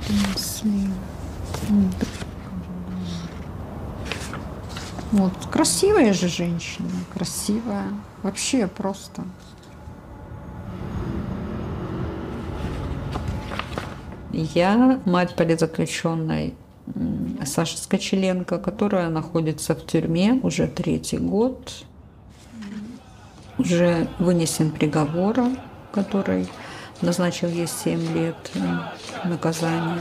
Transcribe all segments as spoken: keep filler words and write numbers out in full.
Если... Вот, красивая же женщина, красивая. Вообще просто. Я мать политзаключенной Саши Скочеленко, которая находится в тюрьме уже третий год. Уже вынесен приговор, который назначил ей семь лет наказания.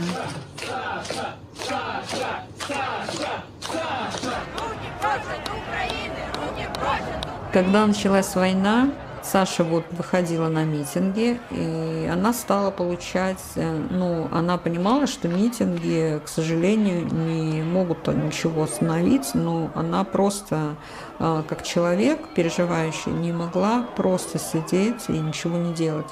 Когда началась война, Саша вот выходила на митинги, и она стала получать, ну, она понимала, что митинги, к сожалению, не могут ничего остановить, но она просто, как человек, переживающий, не могла просто сидеть и ничего не делать.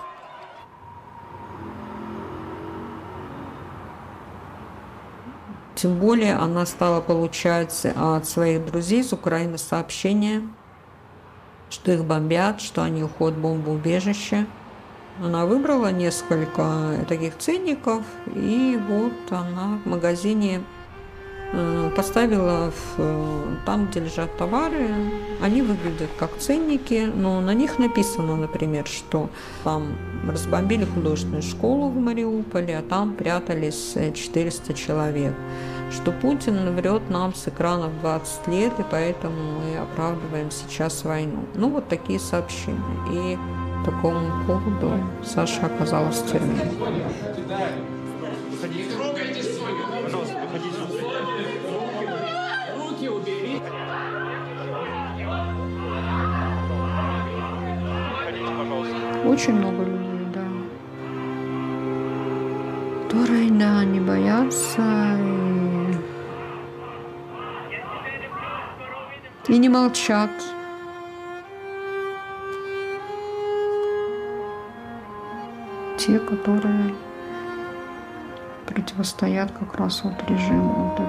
Тем более она стала получать от своих друзей из Украины сообщения, что их бомбят, что они уходят в бомбоубежище. Она выбрала несколько таких ценников, и вот она в магазине поставила в, там, где лежат товары. Они выглядят как ценники, но на них написано, например, что там разбомбили художественную школу в Мариуполе, а там прятались четыреста человек. Что Путин врет нам с экранов двадцать лет, и поэтому мы оправдываем сейчас войну. Ну, вот такие сообщения. И по такому поводу Саша оказалась в тюрьме. Руки убери. Очень много людей, да. Которые, да, не боятся и, и не молчат. Те, которые противостоят как раз вот режиму.